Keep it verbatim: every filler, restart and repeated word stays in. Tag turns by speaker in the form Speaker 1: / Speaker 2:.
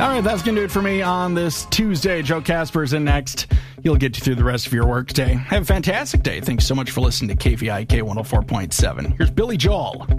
Speaker 1: All right, that's going to do it for me on this Tuesday. Joe Casper's in next. He'll get you through the rest of your work day. Have a fantastic day. Thanks so much for listening to K V I K one oh four point seven. Here's Billy Joel.